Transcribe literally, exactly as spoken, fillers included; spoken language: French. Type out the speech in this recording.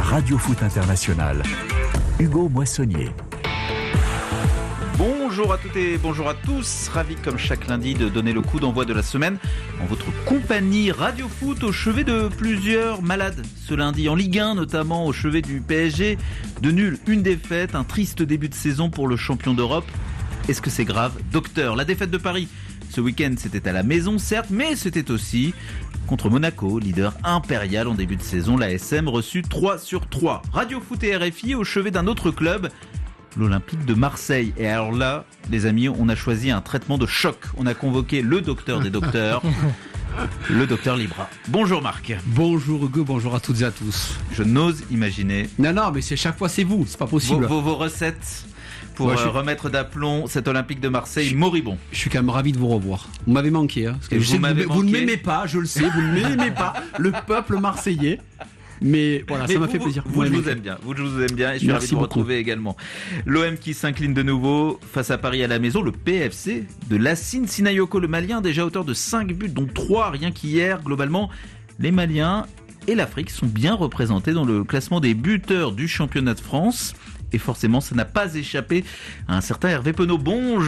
Radio Foot International. Hugo Moissonnier. Bonjour à toutes et bonjour à tous, ravi comme chaque lundi de donner le coup d'envoi de la semaine en votre compagnie Radio Foot au chevet de plusieurs malades ce lundi en Ligue un, notamment au chevet du P S G. De nul, une défaite, un triste début de saison pour le champion d'Europe. Est-ce que c'est grave, docteur? La défaite de Paris ce week-end, c'était à la maison certes, mais c'était aussi contre Monaco, leader impérial en début de saison. L'A S M reçu trois sur trois. Radio Foot et R F I au chevet d'un autre club, l'Olympique de Marseille. Et alors là, les amis, on a choisi un traitement de choc. On a convoqué le docteur des docteurs, le docteur Libra. Bonjour Marc. Bonjour Hugo, bonjour à toutes et à tous. Je n'ose imaginer. Non, non, mais c'est chaque fois c'est vous, c'est pas possible. Vos, vos, vos recettes pour Moi, euh, suis... remettre d'aplomb cet Olympique de Marseille je... moribond. Je suis quand même ravi de vous revoir. Vous m'avez manqué. Hein, parce que je vous sais que m'avez vous, manqué. vous ne m'aimez pas, je le sais, vous ne m'aimez pas. Le peuple marseillais. Mais voilà, Mais ça m'a vous, fait plaisir. Vous, vous je vous aime bien. Vous, je vous aime bien et je suis Merci ravi de vous beaucoup. retrouver également. L'O M qui s'incline de nouveau face à Paris à la maison. Le P F C de Lassine Sinayoko, le Malien, déjà auteur de cinq buts, dont trois rien qu'hier. Globalement, les Maliens et l'Afrique sont bien représentés dans le classement des buteurs du championnat de France. Et forcément, ça n'a pas échappé à un certain Hervé Penaud. Bonjour.